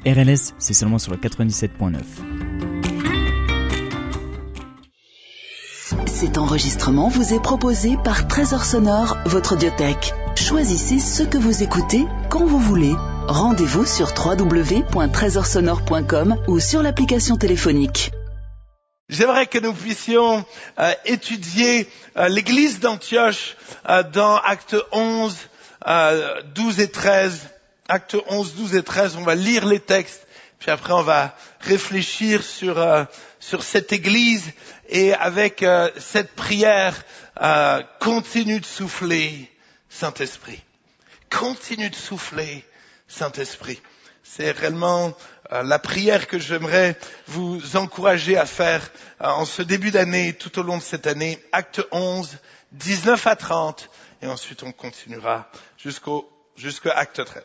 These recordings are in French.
RLS, c'est seulement sur le 97.9. Cet enregistrement vous est proposé par Trésor Sonore, votre audiothèque. Choisissez ce que vous écoutez quand vous voulez. Rendez-vous sur www.trésorsonore.com ou sur l'application téléphonique. J'aimerais que nous puissions étudier l'église d'Antioche dans Actes 11, 12 et 13. Actes 11, 12 et 13, on va lire les textes, puis après on va réfléchir sur cette église et avec cette prière, continue de souffler, Saint-Esprit. Continue de souffler, Saint-Esprit. C'est réellement la prière que j'aimerais vous encourager à faire en ce début d'année, tout au long de cette année. Acte 11, 19 à 30, et ensuite on continuera jusqu'à Acte 13.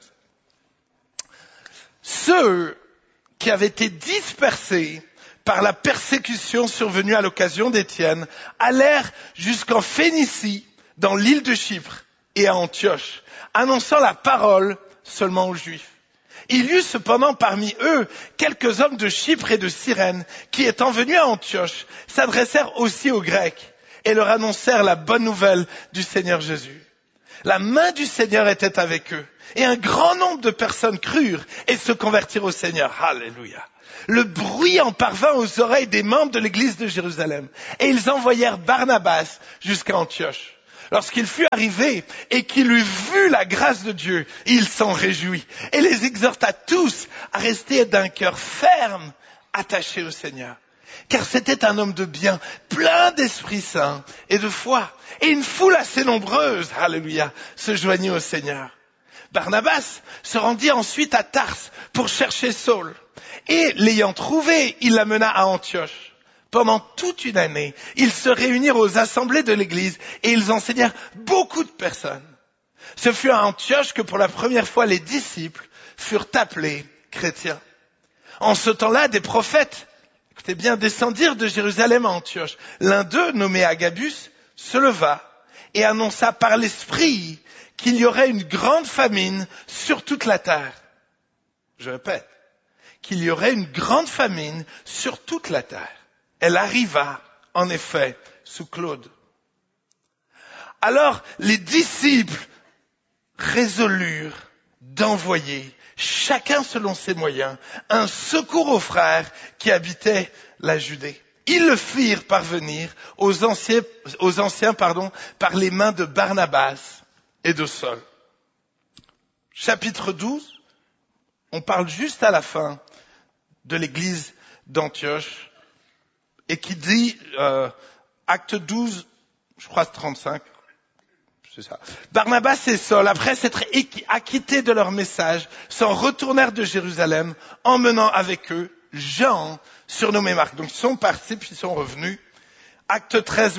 Ceux qui avaient été dispersés par la persécution survenue à l'occasion d'Étienne allèrent jusqu'en Phénicie, dans l'île de Chypre et à Antioche, annonçant la parole seulement aux Juifs. Il y eut cependant parmi eux quelques hommes de Chypre et de Cyrène qui, étant venus à Antioche, s'adressèrent aussi aux Grecs et leur annoncèrent la bonne nouvelle du Seigneur Jésus. La main du Seigneur était avec eux et un grand nombre de personnes crurent et se convertirent au Seigneur. Alléluia. Le bruit en parvint aux oreilles des membres de l'église de Jérusalem et ils envoyèrent Barnabas jusqu'à Antioche. Lorsqu'il fut arrivé et qu'il eut vu la grâce de Dieu, il s'en réjouit et les exhorta tous à rester d'un cœur ferme, attachés au Seigneur. Car c'était un homme de bien, plein d'Esprit Saint et de foi. Et une foule assez nombreuse, alléluia, se joignit au Seigneur. Barnabas se rendit ensuite à Tarse pour chercher Saul. Et l'ayant trouvé, il l'amena à Antioche. Pendant toute une année, ils se réunirent aux assemblées de l'église et ils enseignèrent beaucoup de personnes. Ce fut à Antioche que pour la première fois les disciples furent appelés chrétiens. En ce temps-là, des prophètes, écoutez bien, descendirent de Jérusalem à Antioche. L'un d'eux, nommé Agabus, se leva et annonça par l'Esprit qu'il y aurait une grande famine sur toute la terre. Je répète, qu'il y aurait une grande famine sur toute la terre. Elle arriva, en effet, sous Claude. Alors, les disciples résolurent d'envoyer, chacun selon ses moyens, un secours aux frères qui habitaient la Judée. Ils le firent parvenir aux anciens, par les mains de Barnabas et de Saul. Chapitre 12, on parle juste à la fin de l'église d'Antioche et qui dit, acte 12, je crois 35, c'est ça. Barnabas et Saul, après s'être acquittés de leur message, s'en retournèrent de Jérusalem, emmenant avec eux Jean, surnommé Marc. Donc ils sont partis puis ils sont revenus. Acte 13,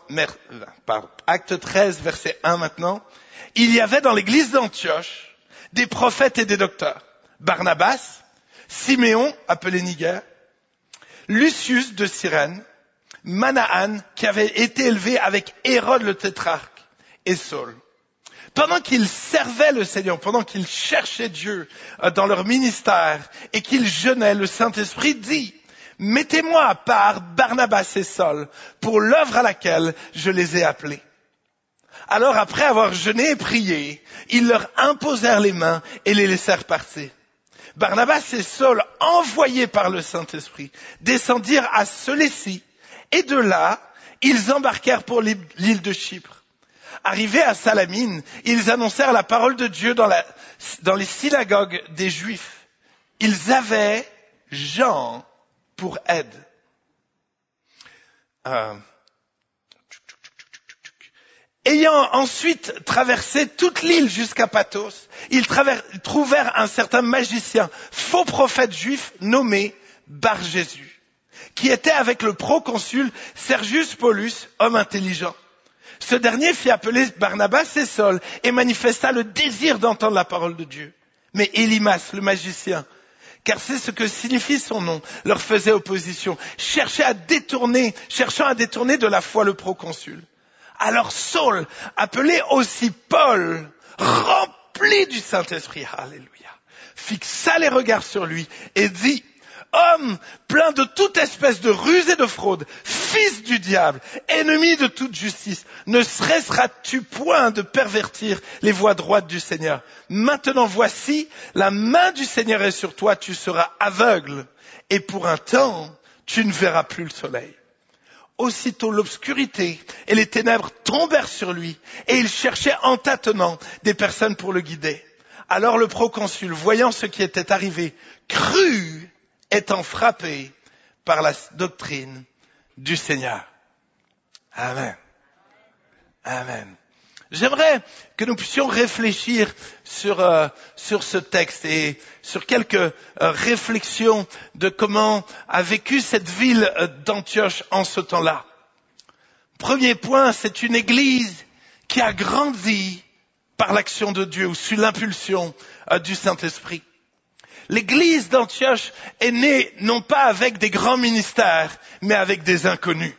verset 1 maintenant. Il y avait dans l'église d'Antioche des prophètes et des docteurs. Barnabas, Siméon, appelé Niger, Lucius de Cyrène, Manahan, qui avait été élevé avec Hérode le tétrarque, et Saul. Pendant qu'ils servaient le Seigneur, pendant qu'ils cherchaient Dieu dans leur ministère et qu'ils jeûnaient, le Saint-Esprit dit, « Mettez-moi à part Barnabas et Saul pour l'œuvre à laquelle je les ai appelés. » Alors après avoir jeûné et prié, ils leur imposèrent les mains et les laissèrent partir. Barnabas et Saul, envoyés par le Saint-Esprit, descendirent à Sélécie et de là, ils embarquèrent pour l'île de Chypre. Arrivés à Salamine, ils annoncèrent la parole de Dieu dans les synagogues des Juifs. Ils avaient Jean pour aide. Ayant ensuite traversé toute l'île jusqu'à Pathos, ils trouvèrent un certain magicien, faux prophète juif nommé Bar-Jésus, qui était avec le proconsul Sergius Paulus, homme intelligent. Ce dernier fit appeler Barnabas et Saul et manifesta le désir d'entendre la parole de Dieu. Mais Élymas, le magicien, car c'est ce que signifie son nom, leur faisait opposition, cherchant à détourner de la foi le proconsul. Alors Saul, appelé aussi Paul, rempli rempli du Saint-Esprit, alléluia, fixa les regards sur lui et dit, homme plein de toute espèce de ruse et de fraude, fils du diable, ennemi de toute justice, ne cesseras-tu point de pervertir les voies droites du Seigneur? Maintenant voici, la main du Seigneur est sur toi, tu seras aveugle, et pour un temps, tu ne verras plus le soleil. Aussitôt l'obscurité et les ténèbres tombèrent sur lui, et il cherchait en tâtonnant des personnes pour le guider. Alors le proconsul, voyant ce qui était arrivé, crut, étant frappé par la doctrine du Seigneur. Amen. Amen. J'aimerais que nous puissions réfléchir sur ce texte et sur quelques réflexions de comment a vécu cette ville d'Antioche en ce temps-là. Premier point, c'est une église qui a grandi par l'action de Dieu ou sous l'impulsion du Saint-Esprit. L'église d'Antioche est née non pas avec des grands ministères, mais avec des inconnus.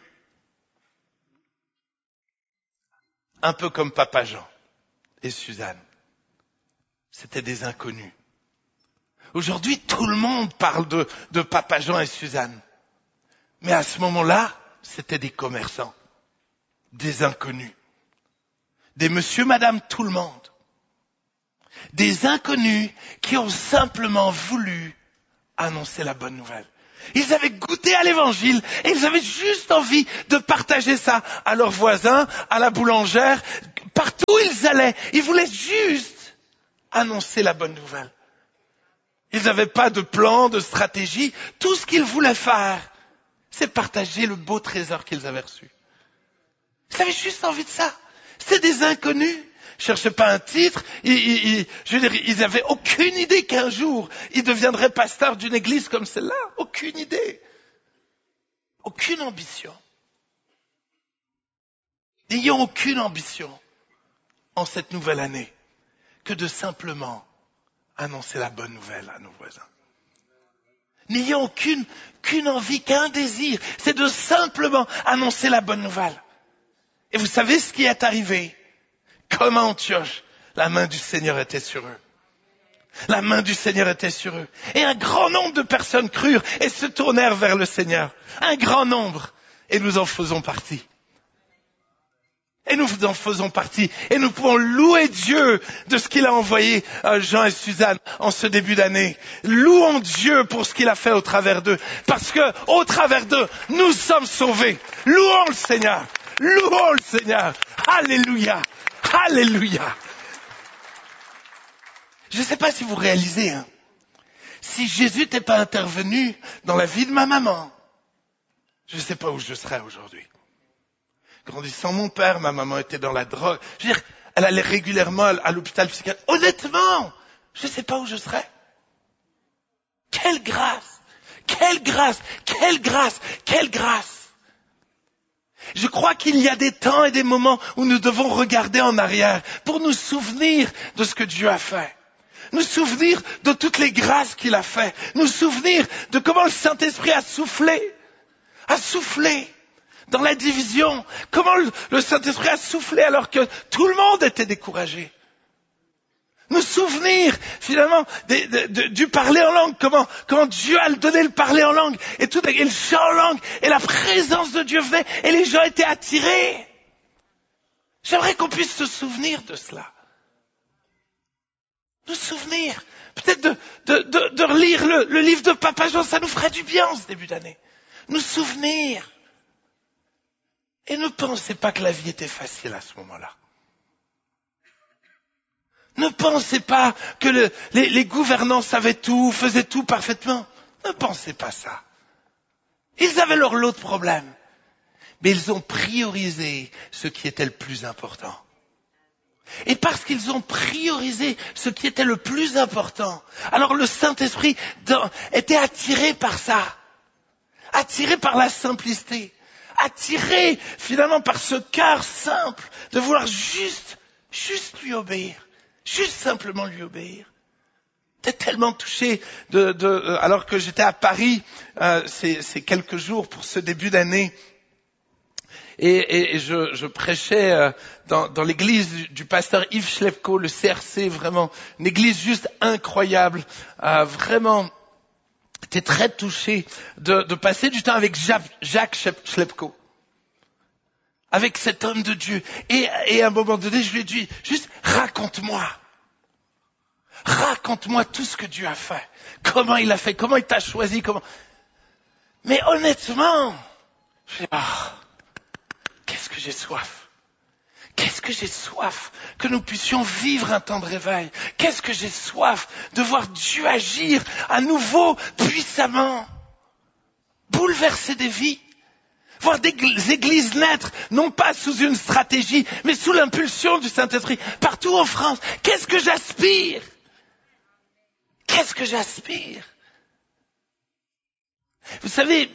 Un peu comme Papa Jean et Suzanne. C'était des inconnus. Aujourd'hui, tout le monde parle de Papa Jean et Suzanne. Mais à ce moment-là, c'était des commerçants, des inconnus, des monsieur, madame, tout le monde. Des inconnus qui ont simplement voulu annoncer la bonne nouvelle. Ils avaient goûté à l'évangile et ils avaient juste envie de partager ça à leurs voisins, à la boulangère, partout où ils allaient. Ils voulaient juste annoncer la bonne nouvelle. Ils n'avaient pas de plan, de stratégie. Tout ce qu'ils voulaient faire, c'est partager le beau trésor qu'ils avaient reçu. Ils avaient juste envie de ça. C'est des inconnus. Ils cherchaient pas un titre. Ils avaient aucune idée qu'un jour, ils deviendraient pasteurs d'une église comme celle-là. Aucune idée. Aucune ambition. N'ayons aucune ambition en cette nouvelle année que de simplement annoncer la bonne nouvelle à nos voisins. N'ayons qu'une envie, qu'un désir, c'est de simplement annoncer la bonne nouvelle. Et vous savez ce qui est arrivé? Comme à Antioche, la main du Seigneur était sur eux. La main du Seigneur était sur eux. Et un grand nombre de personnes crurent et se tournèrent vers le Seigneur. Un grand nombre. Et nous en faisons partie. Et nous en faisons partie. Et nous pouvons louer Dieu de ce qu'il a envoyé Jean et Suzanne en ce début d'année. Louons Dieu pour ce qu'il a fait au travers d'eux. Parce que au travers d'eux, nous sommes sauvés. Louons le Seigneur. Louons le Seigneur. Alléluia. Alléluia. Je ne sais pas si vous réalisez, si Jésus n'était pas intervenu dans la vie de ma maman, je ne sais pas où je serais aujourd'hui. Grandissant mon père, ma maman était dans la drogue. Je veux dire, elle allait régulièrement à l'hôpital psychiatrique. Honnêtement, je ne sais pas où je serais. Quelle grâce! Quelle grâce! Quelle grâce! Quelle grâce! Je crois qu'il y a des temps et des moments où nous devons regarder en arrière pour nous souvenir de ce que Dieu a fait. Nous souvenir de toutes les grâces qu'il a fait. Nous souvenir de comment le Saint-Esprit a soufflé dans la division. Comment le Saint-Esprit a soufflé alors que tout le monde était découragé. Nous souvenir, finalement, du parler en langue, comment Dieu a donné le parler en langue, et le chant en langue, et la présence de Dieu venait, et les gens étaient attirés. J'aimerais qu'on puisse se souvenir de cela. Nous souvenir. Peut-être de relire le livre de Papa Jean, ça nous ferait du bien en ce début d'année. Nous souvenir. Et ne pensez pas que la vie était facile à ce moment-là. Ne pensez pas que les gouvernants savaient tout, faisaient tout parfaitement. Ne pensez pas ça. Ils avaient leur lot de problèmes. Mais ils ont priorisé ce qui était le plus important. Et parce qu'ils ont priorisé ce qui était le plus important, alors le Saint-Esprit était attiré par ça. Attiré par la simplicité. Attiré finalement par ce cœur simple de vouloir juste lui obéir. Juste simplement lui obéir. J'étais tellement touché alors que j'étais à Paris ces quelques jours pour ce début d'année. Et je prêchais dans l'église du pasteur Yves Schlepko, le CRC, vraiment une église juste incroyable. Vraiment, j'étais très touché de passer du temps avec Jacques Schlepko, avec cet homme de Dieu. Et à un moment donné, je lui ai dit, juste raconte-moi tout ce que Dieu a fait. Comment il a fait, comment il t'a choisi, comment... Mais honnêtement, je dis, qu'est-ce que j'ai soif. Qu'est-ce que j'ai soif que nous puissions vivre un temps de réveil. Qu'est-ce que j'ai soif de voir Dieu agir à nouveau, puissamment. Bouleverser des vies. Voir des églises naître, non pas sous une stratégie, mais sous l'impulsion du Saint-Esprit, partout en France. Qu'est-ce que j'aspire? Qu'est-ce que j'aspire? Vous savez,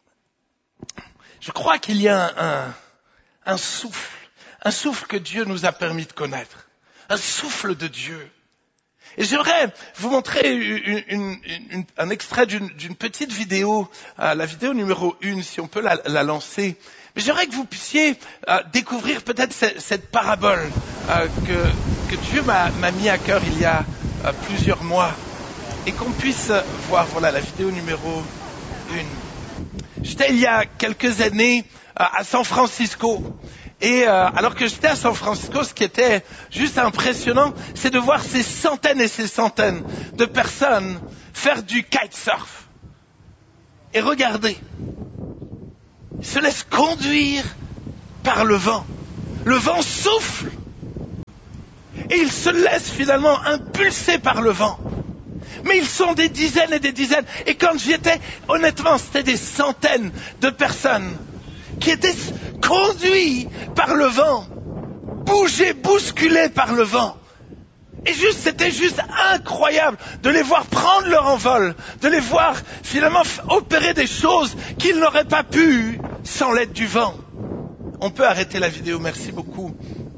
je crois qu'il y a un souffle que Dieu nous a permis de connaître, un souffle de Dieu. Et j'aimerais vous montrer un extrait d'une petite vidéo, la vidéo numéro 1, si on peut la lancer. Mais j'aimerais que vous puissiez découvrir peut-être cette parabole que Dieu m'a mis à cœur il y a plusieurs mois. Et qu'on puisse voir, voilà, la vidéo numéro 1. J'étais il y a quelques années à San Francisco. Et alors que j'étais à San Francisco, ce qui était juste impressionnant, c'est de voir ces centaines et ces centaines de personnes faire du kitesurf. Et regardez, ils se laissent conduire par le vent. Le vent souffle. Et ils se laissent finalement impulser par le vent. Mais ils sont des dizaines et des dizaines. Et quand j'y étais, honnêtement, c'était des centaines de personnes qui étaient conduits par le vent, bougés, bousculés par le vent. Et c'était juste incroyable de les voir prendre leur envol, de les voir finalement opérer des choses qu'ils n'auraient pas pu sans l'aide du vent. On peut arrêter la vidéo, merci beaucoup.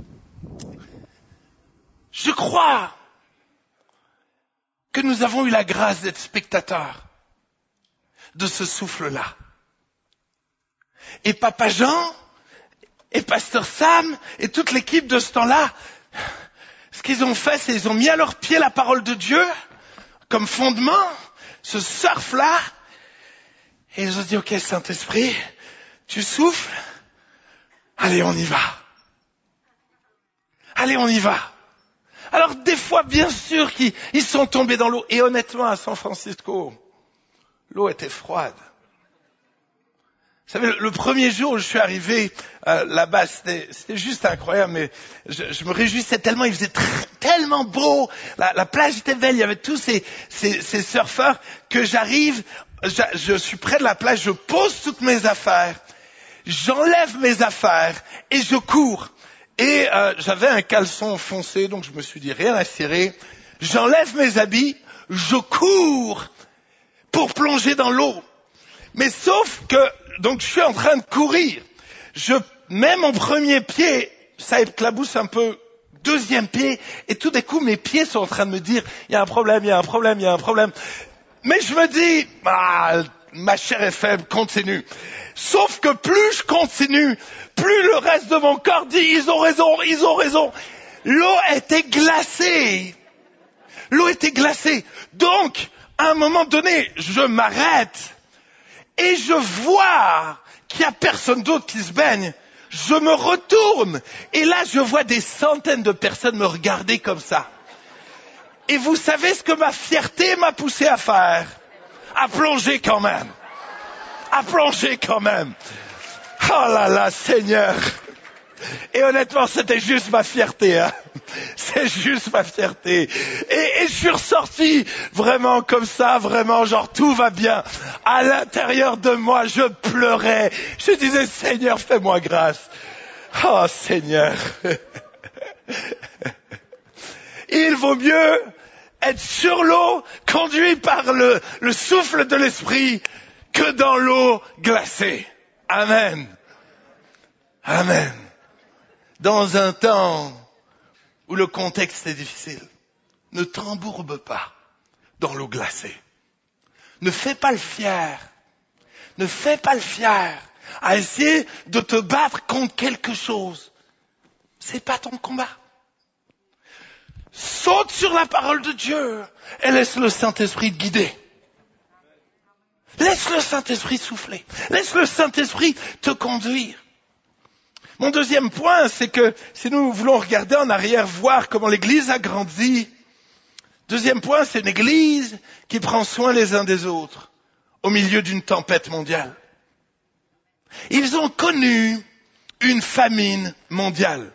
Je crois que nous avons eu la grâce d'être spectateurs de ce souffle-là. Et Papa Jean, et Pasteur Sam, et toute l'équipe de ce temps-là, ce qu'ils ont fait, c'est qu'ils ont mis à leurs pieds la parole de Dieu, comme fondement, ce surf-là, et ils ont dit, ok, Saint-Esprit, tu souffles, allez, on y va. Allez, on y va. Alors des fois, bien sûr, qu'ils sont tombés dans l'eau. Et honnêtement, à San Francisco, l'eau était froide. Vous savez, le premier jour où je suis arrivé là-bas, c'était juste incroyable, mais je me réjouissais tellement, il faisait tellement beau, la plage était belle, il y avait tous ces surfeurs, que j'arrive, je suis près de la plage, je pose toutes mes affaires, j'enlève mes affaires et je cours. Et j'avais un caleçon foncé, donc je me suis dit rien à cirer. J'enlève mes habits, je cours pour plonger dans l'eau. Mais sauf que, donc je suis en train de courir. Je mets mon premier pied, ça éclabousse un peu, deuxième pied, et tout d'un coup mes pieds sont en train de me dire, il y a un problème, il y a un problème, il y a un problème. Mais je me dis, ma chair est faible, continue. Sauf que plus je continue, plus le reste de mon corps dit, ils ont raison, ils ont raison. L'eau était glacée. L'eau était glacée. Donc, à un moment donné, je m'arrête et je vois qu'il n'y a personne d'autre qui se baigne. Je me retourne et là, je vois des centaines de personnes me regarder comme ça. Et vous savez ce que ma fierté m'a poussé à faire? À plonger quand même. À plonger quand même. Oh là là, Seigneur. Et honnêtement, c'était juste ma fierté. Hein. C'est juste ma fierté. Et je suis ressorti vraiment comme ça, vraiment genre tout va bien. À l'intérieur de moi, je pleurais. Je disais, Seigneur, fais-moi grâce. Oh Seigneur. Il vaut mieux être sur l'eau, conduit par le souffle de l'Esprit, que dans l'eau glacée. Amen. Amen. Dans un temps où le contexte est difficile, ne t'embourbe pas dans l'eau glacée. Ne fais pas le fier. Ne fais pas le fier à essayer de te battre contre quelque chose. C'est pas ton combat. Saute sur la parole de Dieu et laisse le Saint-Esprit te guider. Laisse le Saint-Esprit souffler. Laisse le Saint-Esprit te conduire. Mon deuxième point, c'est que si nous voulons regarder en arrière, voir comment l'Église a grandi, deuxième point, c'est une Église qui prend soin les uns des autres au milieu d'une tempête mondiale. Ils ont connu une famine mondiale.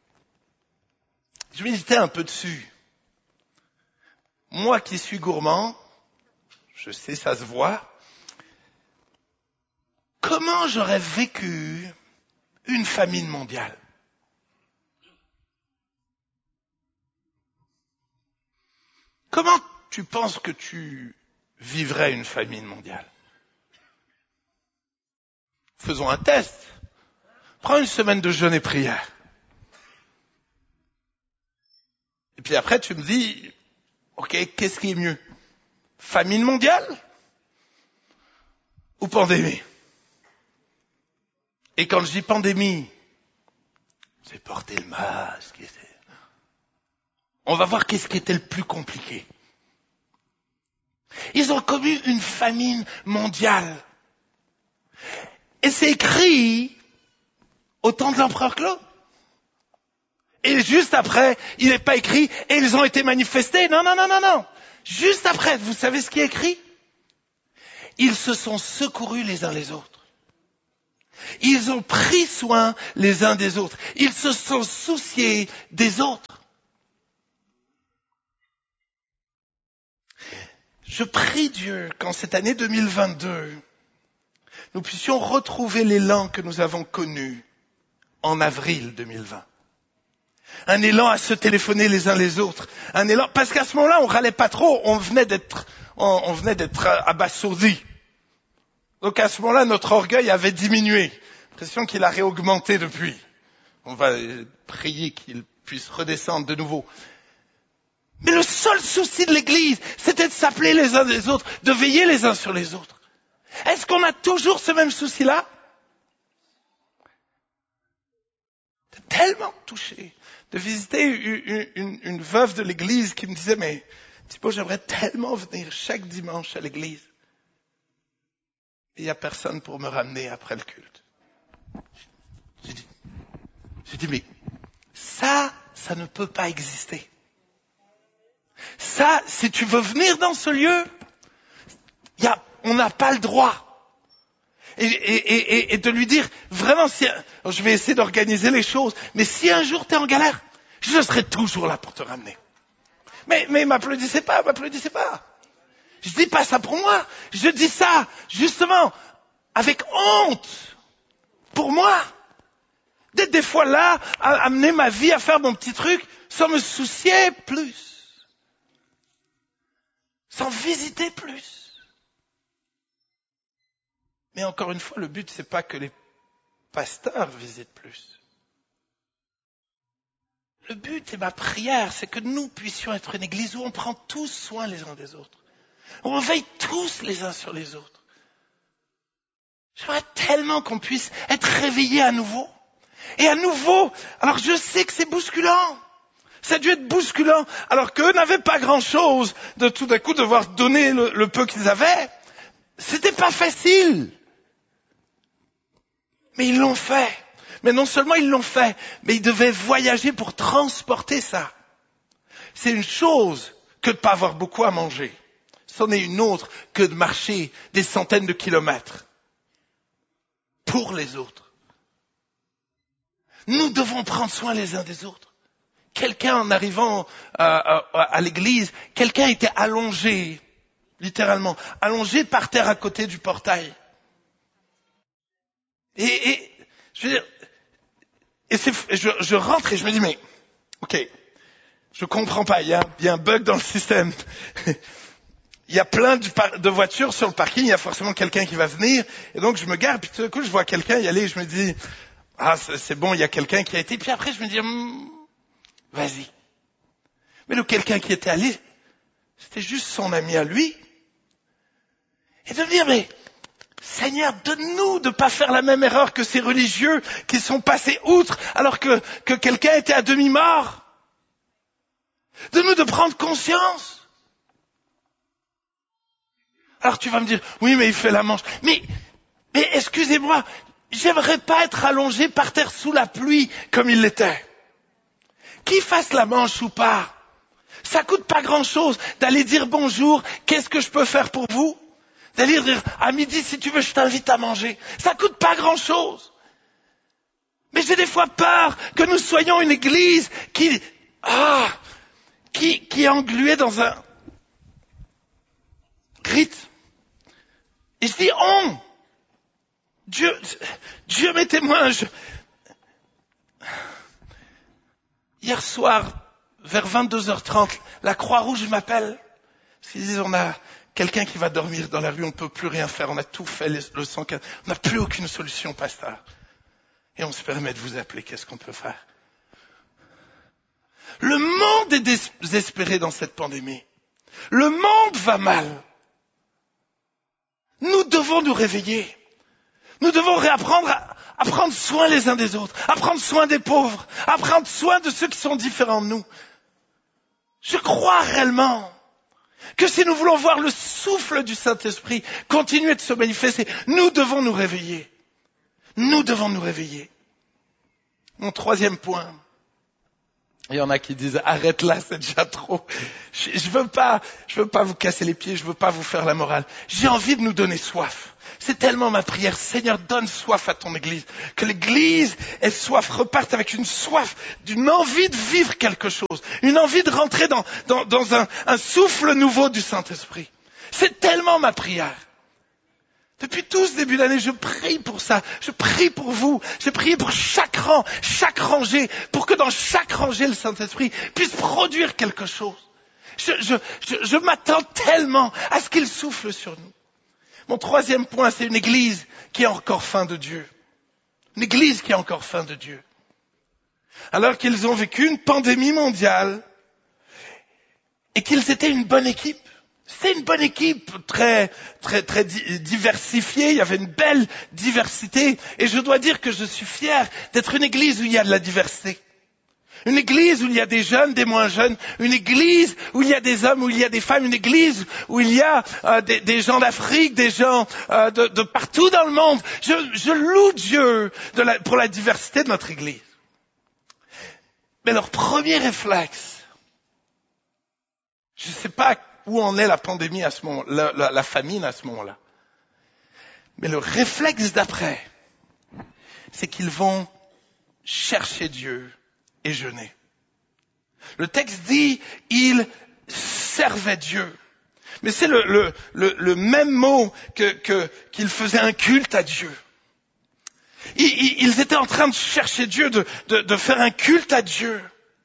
Je méditais un peu dessus. Moi qui suis gourmand, je sais, ça se voit. Comment j'aurais vécu une famine mondiale? Comment tu penses que tu vivrais une famine mondiale? Faisons un test. Prends une semaine de jeûne et prière. Et puis après, tu me dis, ok, qu'est-ce qui est mieux? Famine mondiale ou pandémie? Et quand je dis pandémie, c'est porter le masque. On va voir qu'est-ce qui était le plus compliqué. Ils ont connu une famine mondiale. Et c'est écrit au temps de l'empereur Claude. Et juste après, il n'est pas écrit et ils ont été manifestés. Non. Juste après, vous savez ce qui est écrit? Ils se sont secourus les uns les autres. Ils ont pris soin les uns des autres. Ils se sont souciés des autres. Je prie Dieu qu'en cette année 2022, nous puissions retrouver l'élan que nous avons connu en avril 2020. Un élan à se téléphoner les uns les autres. Un élan, parce qu'à ce moment-là, on râlait pas trop, on venait d'être abasourdis. Donc à ce moment-là, notre orgueil avait diminué. L'impression qu'il a réaugmenté depuis. On va prier qu'il puisse redescendre de nouveau. Mais le seul souci de l'Église, c'était de s'appeler les uns des autres, de veiller les uns sur les autres. Est-ce qu'on a toujours ce même souci-là? J'étais tellement touché de visiter une veuve de l'Église qui me disait, mais Thibaut, j'aimerais tellement venir chaque dimanche à l'Église. Et il n'y a personne pour me ramener après le culte. J'ai dit, mais ça ne peut pas exister. Ça, si tu veux venir dans ce lieu, on n'a pas le droit. Et de lui dire, vraiment, je vais essayer d'organiser les choses, mais si un jour tu es en galère, je serai toujours là pour te ramener. Mais m'applaudissez pas. Je dis pas ça pour moi, je dis ça, justement, avec honte, pour moi. D'être des fois là, à amener ma vie à faire mon petit truc, sans me soucier plus. Sans visiter plus. Mais encore une fois, le but, c'est pas que les pasteurs visitent plus. Le but et ma prière, c'est que nous puissions être une église où on prend tous soin les uns des autres. Où on veille tous les uns sur les autres. J'aimerais tellement qu'on puisse être réveillés à nouveau. Et à nouveau, alors je sais que c'est bousculant. Ça a dû être bousculant, alors qu'eux n'avaient pas grand-chose de tout d'un coup devoir donner le peu qu'ils avaient. C'était pas facile. Mais ils l'ont fait. Mais non seulement ils l'ont fait, mais ils devaient voyager pour transporter ça. C'est une chose que de ne pas avoir beaucoup à manger. C'en est une autre que de marcher des centaines de kilomètres pour les autres. Nous devons prendre soin les uns des autres. Quelqu'un, en arrivant à l'église, quelqu'un était allongé, littéralement, allongé par terre à côté du portail. Et je veux dire, je rentre et je me dis, mais, ok, je comprends pas, il y a un bug dans le système. Il y a plein de voitures sur le parking, il y a forcément quelqu'un qui va venir, et donc je me gare, puis tout d'un coup je vois quelqu'un y aller, et je me dis, ah c'est bon, il y a quelqu'un qui a été, puis après je me dis, vas-y. Mais le quelqu'un qui était allé, c'était juste son ami à lui. Et de me dire, mais Seigneur, donne-nous de ne pas faire la même erreur que ces religieux qui sont passés outre alors que quelqu'un était à demi-mort. Donne-nous de prendre conscience. Alors tu vas me dire, oui mais il fait la manche. Mais excusez-moi, j'aimerais pas être allongé par terre sous la pluie comme il l'était. Qu'il fasse la manche ou pas, ça coûte pas grand-chose d'aller dire bonjour, qu'est-ce que je peux faire pour vous? D'aller dire à midi, si tu veux, je t'invite à manger. Ça coûte pas grand-chose. Mais j'ai des fois peur que nous soyons une église qui est engluée dans un rite. Et je dis on. Dieu m'est témoin. Hier soir, vers 22h30, la Croix-Rouge m'appelle. Ils disent, on a quelqu'un qui va dormir dans la rue, on ne peut plus rien faire, on a tout fait, le 104, on n'a plus aucune solution, pasteur. Et on se permet de vous appeler, qu'est-ce qu'on peut faire? Le monde est désespéré dans cette pandémie. Le monde va mal. Nous devons nous réveiller. Nous devons réapprendre à prendre soin les uns des autres, à prendre soin des pauvres, à prendre soin de ceux qui sont différents de nous. Je crois réellement que si nous voulons voir le souffle du Saint-Esprit continuer de se manifester, nous devons nous réveiller. Nous devons nous réveiller. Mon troisième point. Il y en a qui disent, arrête là, c'est déjà trop. Je veux pas vous casser les pieds, je veux pas vous faire la morale. J'ai envie de nous donner soif. C'est tellement ma prière. Seigneur, donne soif à ton église. Que l'église ait soif, reparte avec une soif, d'une envie de vivre quelque chose. Une envie de rentrer dans un souffle nouveau du Saint-Esprit. C'est tellement ma prière. Depuis tout ce début d'année, je prie pour ça. Je prie pour vous. Je prie pour chaque rang, chaque rangée, pour que dans chaque rangée, le Saint-Esprit puisse produire quelque chose. Je m'attends tellement à ce qu'il souffle sur nous. Mon troisième point, c'est une église qui a encore faim de Dieu. Une église qui a encore faim de Dieu. Alors qu'ils ont vécu une pandémie mondiale et qu'ils étaient une bonne équipe. C'était une bonne équipe, très diversifiée. Il y avait une belle diversité. Et je dois dire que je suis fier d'être une église où il y a de la diversité. Une église où il y a des jeunes, des moins jeunes. Une église où il y a des hommes, où il y a des femmes. Une église où il y a des gens d'Afrique, des gens de partout dans le monde. Je loue Dieu pour la diversité de notre église. Mais leur premier réflexe, je ne sais pas où en est la pandémie à ce moment, la famine à ce moment-là. Mais le réflexe d'après, c'est qu'ils vont chercher Dieu et jeûner. Le texte dit, ils servaient Dieu. Mais c'est le même mot qu'ils faisaient un culte à Dieu. Ils étaient en train de chercher Dieu, de faire un culte à Dieu.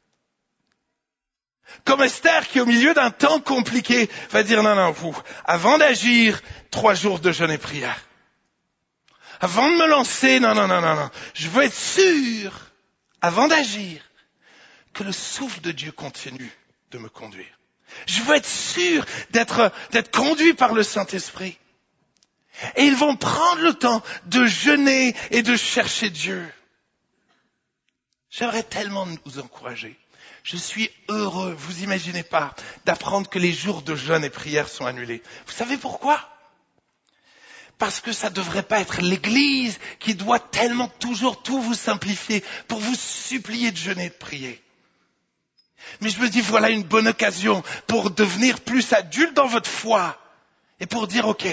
Comme Esther qui, au milieu d'un temps compliqué, va dire non, vous, avant d'agir, 3 jours de jeûne et prière. Avant de me lancer, non, je veux être sûr, avant d'agir, que le souffle de Dieu continue de me conduire. Je veux être sûr d'être conduit par le Saint-Esprit. Et ils vont prendre le temps de jeûner et de chercher Dieu. J'aimerais tellement vous encourager. Je suis heureux, vous imaginez pas, d'apprendre que les jours de jeûne et prière sont annulés. Vous savez pourquoi? Parce que ça devrait pas être l'Église qui doit tellement toujours tout vous simplifier pour vous supplier de jeûner et de prier. Mais je me dis, voilà une bonne occasion pour devenir plus adulte dans votre foi et pour dire, ok,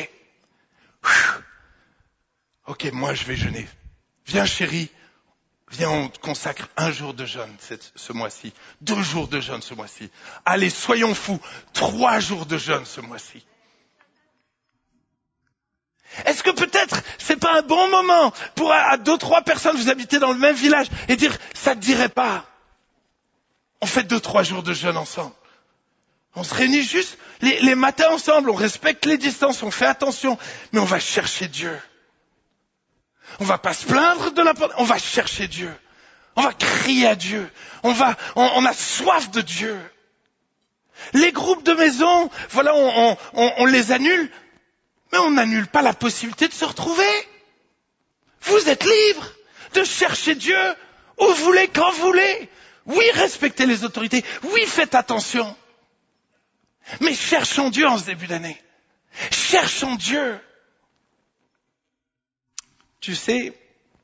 moi je vais jeûner. Viens chérie. Viens, on te consacre 1 jour de jeûne ce mois-ci, 2 jours de jeûne ce mois-ci. Allez, soyons fous, 3 jours de jeûne ce mois-ci. Est-ce que peut-être c'est pas un bon moment pour à 2-3 personnes, vous habitez dans le même village, et dire, ça te dirait pas, on fait 2-3 jours de jeûne ensemble. On se réunit juste les matins ensemble, on respecte les distances, on fait attention, mais on va chercher Dieu. On va pas se plaindre de la pandémie, on va chercher Dieu. On va crier à Dieu. On a soif de Dieu. Les groupes de maison, voilà, on les annule. Mais on n'annule pas la possibilité de se retrouver. Vous êtes libre de chercher Dieu où vous voulez, quand vous voulez. Oui, respectez les autorités. Oui, faites attention. Mais cherchons Dieu en ce début d'année. Cherchons Dieu. Tu sais,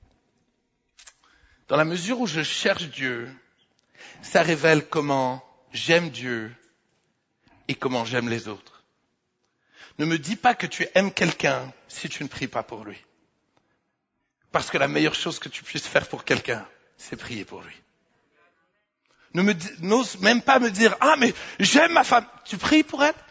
dans la mesure où je cherche Dieu, ça révèle comment j'aime Dieu et comment j'aime les autres. Ne me dis pas que tu aimes quelqu'un si tu ne pries pas pour lui. Parce que la meilleure chose que tu puisses faire pour quelqu'un, c'est prier pour lui. N'ose même pas me dire, ah mais j'aime ma femme. Tu pries pour elle?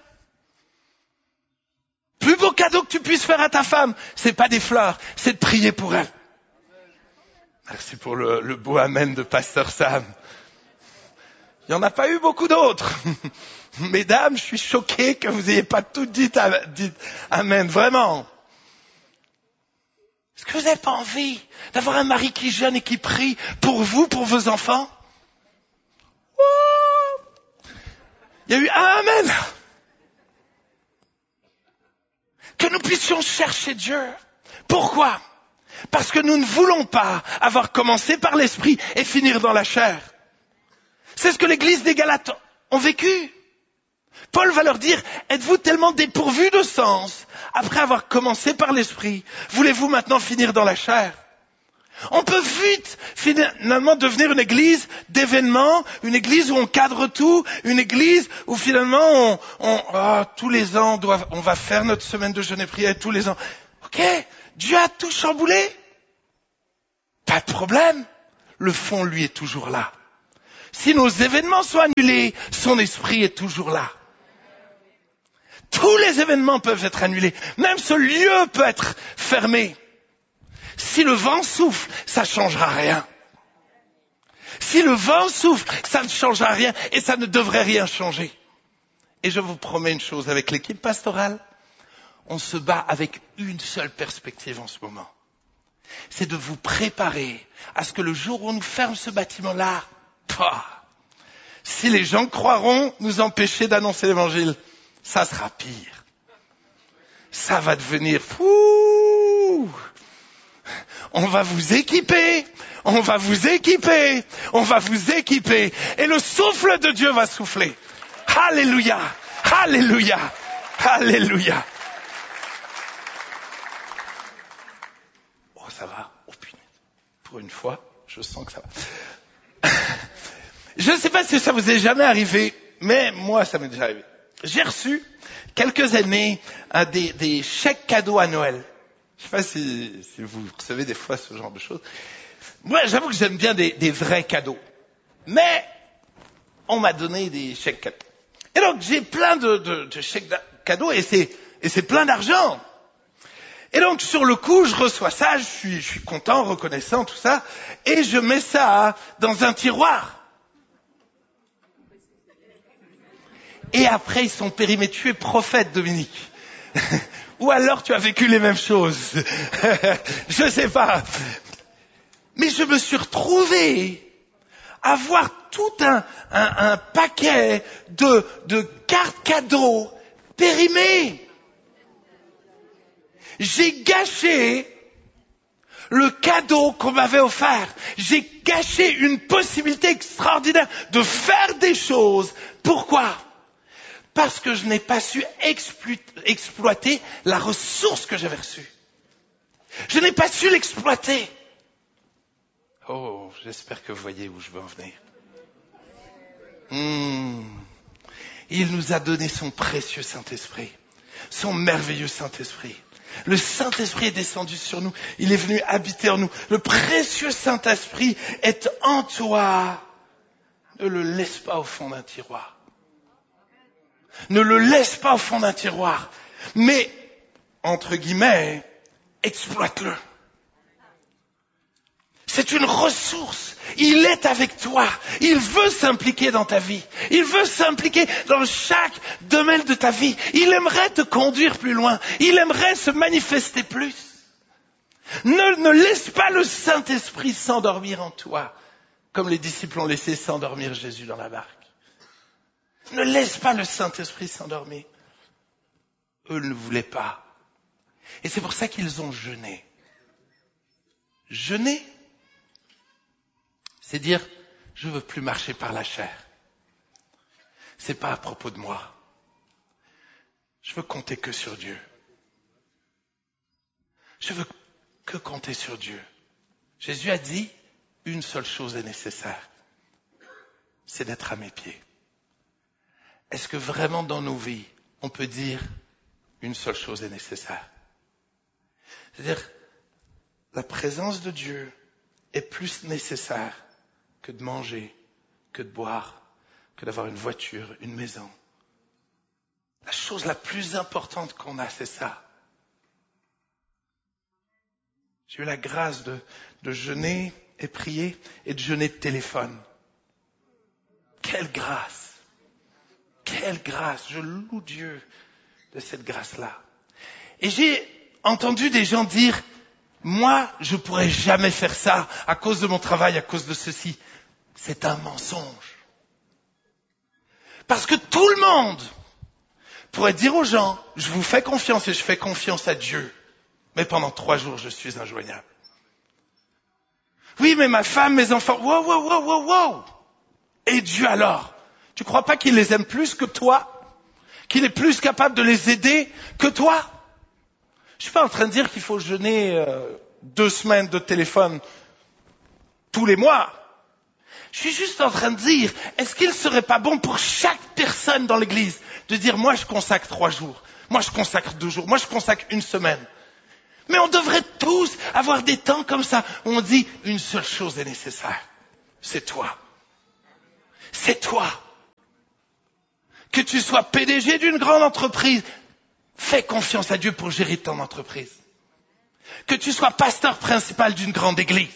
Plus beau cadeau que tu puisses faire à ta femme, c'est pas des fleurs, c'est de prier pour elle. Merci pour le beau amen de Pasteur Sam. Il n'y en a pas eu beaucoup d'autres. Mesdames, je suis choqué que vous n'ayez pas toutes dit amen, vraiment. Est-ce que vous n'avez pas envie d'avoir un mari qui jeûne et qui prie pour vous, pour vos enfants? Oh, il y a eu un amen. Que nous puissions chercher Dieu. Pourquoi? Parce que nous ne voulons pas avoir commencé par l'esprit et finir dans la chair. C'est ce que l'église des Galates ont vécu. Paul va leur dire, êtes-vous tellement dépourvus de sens après avoir commencé par l'esprit? Voulez-vous maintenant finir dans la chair? On peut vite finalement devenir une église d'événements, une église où on cadre tout, une église où finalement tous les ans on va faire notre semaine de jeûne et prière tous les ans. Ok, Dieu a tout chamboulé. Pas de problème. Le fond, lui, est toujours là. Si nos événements sont annulés, son esprit est toujours là. Tous les événements peuvent être annulés. Même ce lieu peut être fermé. Si le vent souffle, ça ne changera rien. Si le vent souffle, ça ne changera rien et ça ne devrait rien changer. Et je vous promets une chose, avec l'équipe pastorale, on se bat avec une seule perspective en ce moment. C'est de vous préparer à ce que le jour où on nous ferme ce bâtiment-là, si les gens croiront nous empêcher d'annoncer l'évangile, ça sera pire. Ça va devenir fou. On va vous équiper, on va vous équiper, on va vous équiper. Et le souffle de Dieu va souffler. Alléluia, alléluia, alléluia. Oh, ça va. Oh, putain. Pour une fois, je sens que ça va. Je ne sais pas si ça vous est jamais arrivé, mais moi, ça m'est déjà arrivé. J'ai reçu, quelques années, des chèques cadeaux à Noël. Je ne sais pas si vous recevez des fois ce genre de choses. Moi, j'avoue que j'aime bien des vrais cadeaux. Mais, on m'a donné des chèques cadeaux. Et donc, j'ai plein de chèques cadeaux et c'est plein d'argent. Et donc, sur le coup, je reçois ça, je suis content, reconnaissant, tout ça. Et je mets ça dans un tiroir. Et après, ils sont périmés. Tu es prophète, Dominique. Ou alors tu as vécu les mêmes choses. Je ne sais pas. Mais je me suis retrouvé à voir tout un paquet de cartes cadeaux périmées. J'ai gâché le cadeau qu'on m'avait offert. J'ai gâché une possibilité extraordinaire de faire des choses. Pourquoi ? Parce que je n'ai pas su exploiter la ressource que j'avais reçue. Je n'ai pas su l'exploiter. Oh, j'espère que vous voyez où je veux en venir. Il nous a donné son précieux Saint-Esprit, son merveilleux Saint-Esprit. Le Saint-Esprit est descendu sur nous. Il est venu habiter en nous. Le précieux Saint-Esprit est en toi. Ne le laisse pas au fond d'un tiroir. Ne le laisse pas au fond d'un tiroir. Mais, entre guillemets, exploite-le. C'est une ressource. Il est avec toi. Il veut s'impliquer dans ta vie. Il veut s'impliquer dans chaque domaine de ta vie. Il aimerait te conduire plus loin. Il aimerait se manifester plus. Ne laisse pas le Saint-Esprit s'endormir en toi, comme les disciples ont laissé s'endormir Jésus dans la barque. Ne laisse pas le Saint-Esprit s'endormir. Eux ne voulaient pas. Et c'est pour ça qu'ils ont jeûné. Jeûner, c'est dire, je ne veux plus marcher par la chair. C'est pas à propos de moi. Je veux compter que sur Dieu. Je veux que compter sur Dieu. Jésus a dit, une seule chose est nécessaire. C'est d'être à mes pieds. Est-ce que vraiment dans nos vies, on peut dire, une seule chose est nécessaire? C'est-à-dire, la présence de Dieu est plus nécessaire que de manger, que de boire, que d'avoir une voiture, une maison. La chose la plus importante qu'on a, c'est ça. J'ai eu la grâce de jeûner et prier et de jeûner de téléphone. Quelle grâce! Quelle grâce! Je loue Dieu de cette grâce-là. Et j'ai entendu des gens dire, moi, je pourrais jamais faire ça à cause de mon travail, à cause de ceci. C'est un mensonge. Parce que tout le monde pourrait dire aux gens, je vous fais confiance et je fais confiance à Dieu. Mais pendant 3 jours, je suis injoignable. Oui, mais ma femme, mes enfants, wow. Et Dieu alors? Tu crois pas qu'il les aime plus que toi? Qu'il est plus capable de les aider que toi? Je suis pas en train de dire qu'il faut jeûner 2 semaines de téléphone tous les mois. Je suis juste en train de dire, est-ce qu'il serait pas bon pour chaque personne dans l'église de dire, moi je consacre 3 jours, moi je consacre 2 jours, moi je consacre 1 semaine. Mais on devrait tous avoir des temps comme ça où on dit, une seule chose est nécessaire, c'est toi. C'est toi. Que tu sois PDG d'une grande entreprise, fais confiance à Dieu pour gérer ton entreprise. Que tu sois pasteur principal d'une grande église.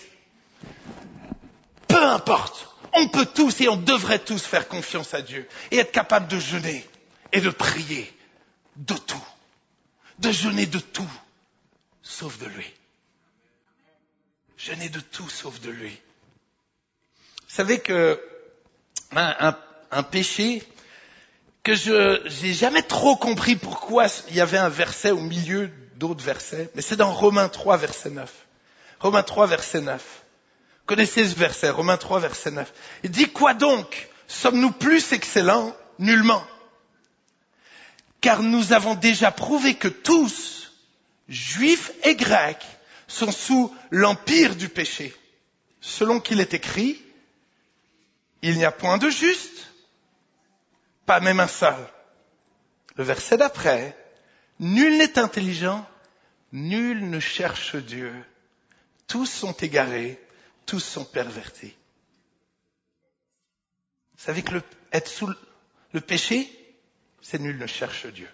Peu importe, on peut tous et on devrait tous faire confiance à Dieu et être capable de jeûner et de prier de tout. De jeûner de tout, sauf de lui. Jeûner de tout, sauf de lui. Vous savez que un péché que j'ai jamais trop compris pourquoi il y avait un verset au milieu d'autres versets, mais c'est dans Romains 3, verset 9. Romains 3, verset 9. Connaissez ce verset, Romains 3, verset 9. Il dit, quoi donc? Sommes-nous plus excellents? Nullement. Car nous avons déjà prouvé que tous, juifs et grecs, sont sous l'empire du péché. Selon qu'il est écrit, il n'y a point de juste, pas même un seul. Le verset d'après, nul n'est intelligent, nul ne cherche Dieu. Tous sont égarés, tous sont pervertis. Vous savez que être sous le péché, c'est nul ne cherche Dieu.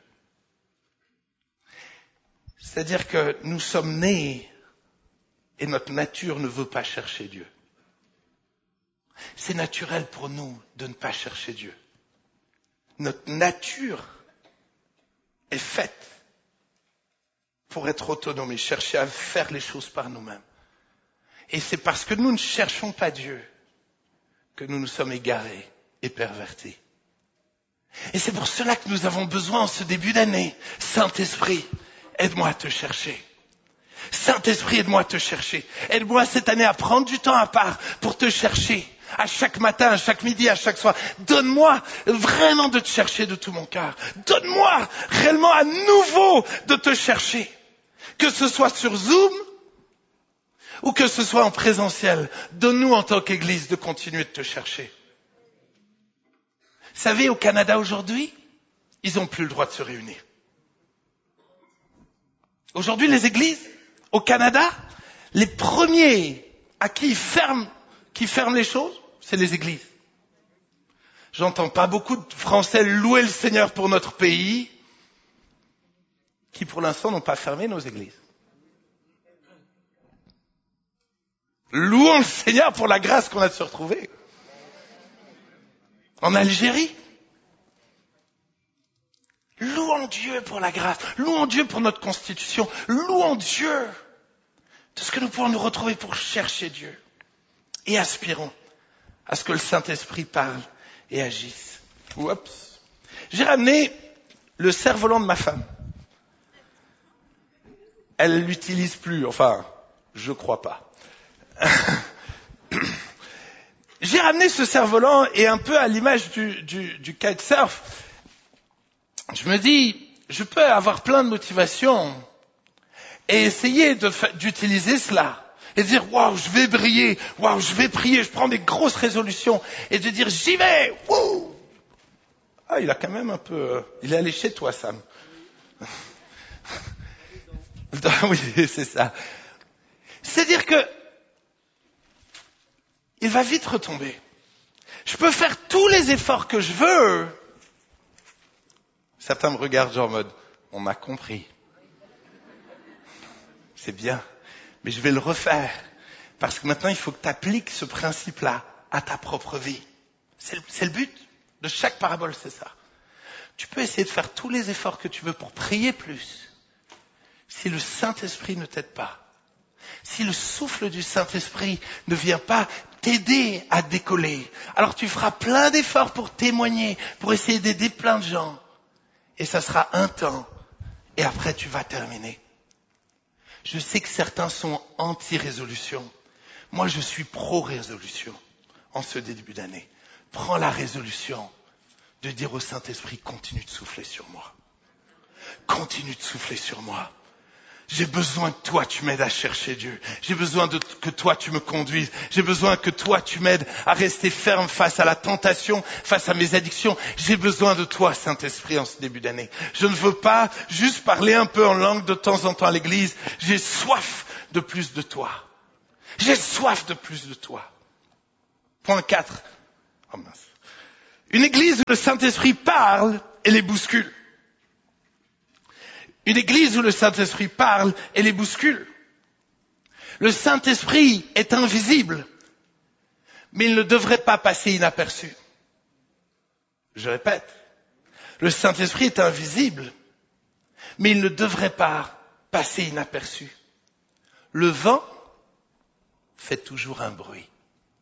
C'est-à-dire que nous sommes nés et notre nature ne veut pas chercher Dieu. C'est naturel pour nous de ne pas chercher Dieu. Notre nature est faite pour être autonome et chercher à faire les choses par nous-mêmes. Et c'est parce que nous ne cherchons pas Dieu que nous nous sommes égarés et pervertis. Et c'est pour cela que nous avons besoin en ce début d'année, Saint-Esprit, aide-moi à te chercher. Saint-Esprit, aide-moi à te chercher. Aide-moi cette année à prendre du temps à part pour te chercher. À chaque matin, à chaque midi, à chaque soir. Donne-moi vraiment de te chercher de tout mon cœur. Donne-moi réellement à nouveau de te chercher. Que ce soit sur Zoom ou que ce soit en présentiel. Donne-nous en tant qu'Église de continuer de te chercher. Vous savez, au Canada aujourd'hui, ils n'ont plus le droit de se réunir. Aujourd'hui, les églises, au Canada, les premiers à qui ferment les choses, c'est les églises. J'entends pas beaucoup de Français louer le Seigneur pour notre pays, qui pour l'instant n'ont pas fermé nos églises. Louons le Seigneur pour la grâce qu'on a de se retrouver. En Algérie. Louons Dieu pour la grâce. Louons Dieu pour notre constitution. Louons Dieu de ce que nous pouvons nous retrouver pour chercher Dieu. Et aspirons à ce que le Saint-Esprit parle et agisse. Oups. J'ai ramené le cerf-volant de ma femme. elle l'utilise plus. Enfin, je crois pas. J'ai ramené ce cerf-volant et un peu à l'image du kitesurf, je me dis, je peux avoir plein de motivation et essayer d'utiliser cela. Et dire, waouh, je vais briller, waouh, je vais prier, je prends des grosses résolutions. Et de dire, j'y vais, wouh. Ah, il a quand même un peu... il est allé chez toi, Sam. Oui, c'est ça. C'est-à-dire que il va vite retomber. Je peux faire tous les efforts que je veux. Certains me regardent genre en mode, on m'a compris. C'est bien. Mais je vais le refaire. Parce que maintenant, il faut que tu appliques ce principe-là à ta propre vie. C'est le but de chaque parabole, c'est ça. Tu peux essayer de faire tous les efforts que tu veux pour prier plus. Si le Saint-Esprit ne t'aide pas, si le souffle du Saint-Esprit ne vient pas t'aider à décoller, alors tu feras plein d'efforts pour témoigner, pour essayer d'aider plein de gens. Et ça sera un temps. Et après, tu vas terminer. Je sais que certains sont anti-résolution. Moi, je suis pro-résolution en ce début d'année. Prends la résolution de dire au Saint-Esprit, continue de souffler sur moi. Continue de souffler sur moi. J'ai besoin que toi, tu m'aides à chercher Dieu. J'ai besoin que toi, tu me conduises. J'ai besoin que toi, tu m'aides à rester ferme face à la tentation, face à mes addictions. J'ai besoin de toi, Saint-Esprit, en ce début d'année. Je ne veux pas juste parler un peu en langue de temps en temps à l'église. J'ai soif de plus de toi. J'ai soif de plus de toi. Point 4. Oh mince. Une église où le Saint-Esprit parle et les bouscule. Une église où le Saint-Esprit parle et les bouscule. Le Saint-Esprit est invisible, mais il ne devrait pas passer inaperçu. Je répète, le Saint-Esprit est invisible, mais il ne devrait pas passer inaperçu. Le vent fait toujours un bruit.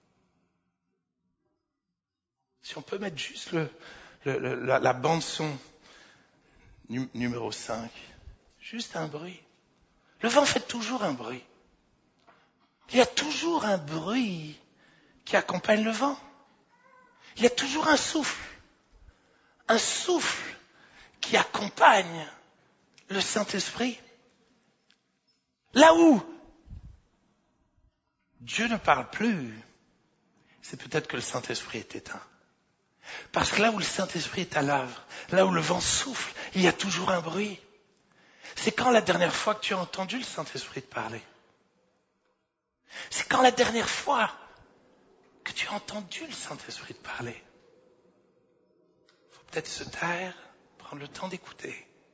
Si on peut mettre juste la bande son numéro 5. Juste un bruit. Le vent fait toujours un bruit. Il y a toujours un bruit qui accompagne le vent. Il y a toujours un souffle. Un souffle qui accompagne le Saint-Esprit. Là où Dieu ne parle plus, c'est peut-être que le Saint-Esprit est éteint. Parce que là où le Saint-Esprit est à l'œuvre, là où le vent souffle, il y a toujours un bruit. C'est quand la dernière fois que tu as entendu le Saint-Esprit te parler? C'est quand la dernière fois que tu as entendu le Saint-Esprit te parler? Il faut peut-être se taire, prendre le temps d'écouter.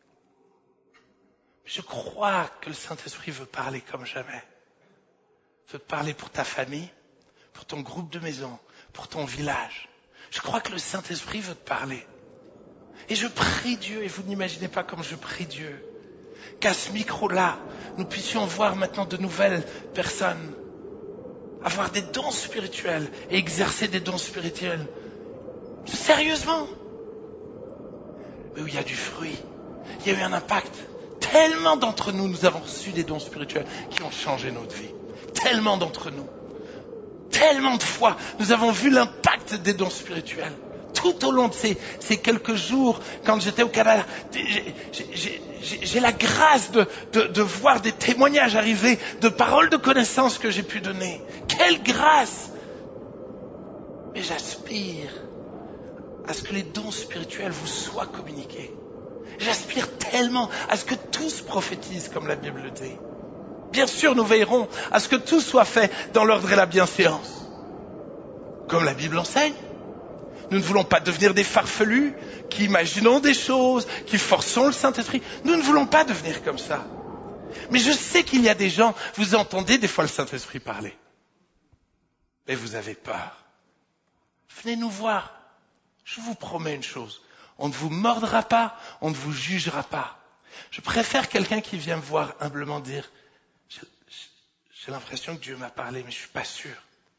Je crois que le Saint-Esprit veut parler comme jamais. Il veut te parler pour ta famille, pour ton groupe de maison, pour ton village. Je crois que le Saint-Esprit veut te parler. Et je prie Dieu, et vous n'imaginez pas comme je prie Dieu, qu'à ce micro-là, nous puissions voir maintenant de nouvelles personnes avoir des dons spirituels et exercer des dons spirituels. Sérieusement. Mais où il y a du fruit, il y a eu un impact. Tellement d'entre nous, nous avons reçu des dons spirituels qui ont changé notre vie. Tellement d'entre nous. Tellement de fois, nous avons vu l'impact des dons spirituels. Tout au long de ces quelques jours, quand j'étais au Canada, j'ai la grâce de voir des témoignages arriver, de paroles de connaissance que j'ai pu donner. Quelle grâce! Mais j'aspire à ce que les dons spirituels vous soient communiqués. J'aspire tellement à ce que tous prophétisent comme la Bible le dit. Bien sûr, nous veillerons à ce que tout soit fait dans l'ordre et la bienséance. Comme la Bible enseigne. Nous ne voulons pas devenir des farfelus qui imaginons des choses, qui forçons le Saint-Esprit. Nous ne voulons pas devenir comme ça. Mais je sais qu'il y a des gens, vous entendez des fois le Saint-Esprit parler. Mais vous avez peur. Venez nous voir. Je vous promets une chose. On ne vous mordra pas, on ne vous jugera pas. Je préfère quelqu'un qui vient me voir humblement dire « J'ai l'impression que Dieu m'a parlé, mais je ne suis pas sûr. »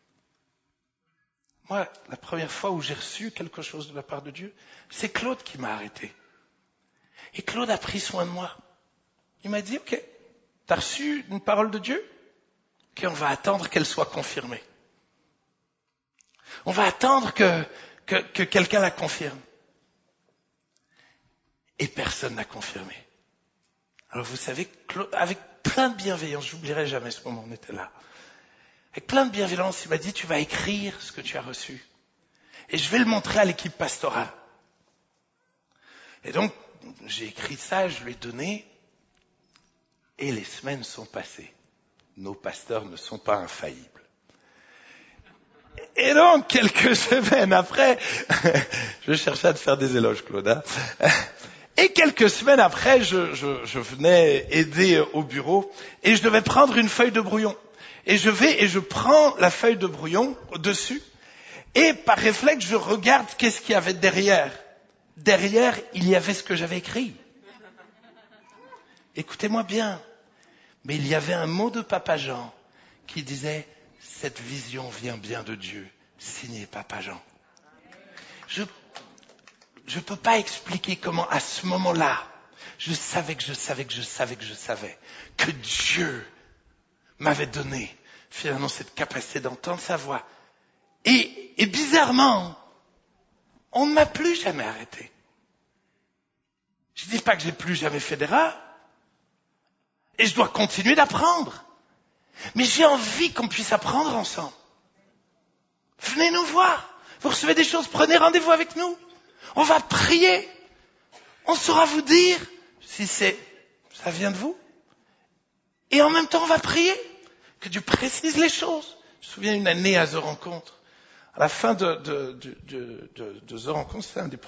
Moi, la première fois où j'ai reçu quelque chose de la part de Dieu, c'est Claude qui m'a arrêté. Et Claude a pris soin de moi. Il m'a dit, OK, T'as reçu une parole de Dieu? Ok, on va attendre qu'elle soit confirmée. On va attendre que quelqu'un la confirme. Et personne n'a confirmé. Alors vous savez, avec plein de bienveillance, j'oublierai jamais ce moment, on était là. Avec plein de bienveillance, il m'a dit, tu vas écrire ce que tu as reçu. Et je vais le montrer à l'équipe pastorale. Et donc, j'ai écrit ça, je lui ai donné. Et les semaines sont passées. Nos pasteurs ne sont pas infaillibles. Et donc, quelques semaines après, je cherchais à te faire des éloges, Claude. Hein. Et quelques semaines après, je venais aider au bureau et je devais prendre une feuille de brouillon. Et je prends la feuille de brouillon au-dessus et par réflexe, je regarde qu'est-ce qu'il y avait derrière. Derrière, il y avait ce que j'avais écrit. Écoutez-moi bien, mais il y avait un mot de Papa Jean qui disait « Cette vision vient bien de Dieu, signé Papa Jean ». Je peux pas expliquer comment à ce moment-là, je savais que Dieu m'avait donné finalement cette capacité d'entendre sa voix. Et bizarrement, on ne m'a plus jamais arrêté. Je dis pas que j'ai plus jamais fait d'erreur. Et je dois continuer d'apprendre. Mais j'ai envie qu'on puisse apprendre ensemble. Venez nous voir. Vous recevez des choses, prenez rendez-vous avec nous. On va prier. On saura vous dire si ça vient de vous. Et en même temps, on va prier. Que Dieu précise les choses. Je me souviens une année à The Rencontre. À la fin de The Rencontre, c'était un des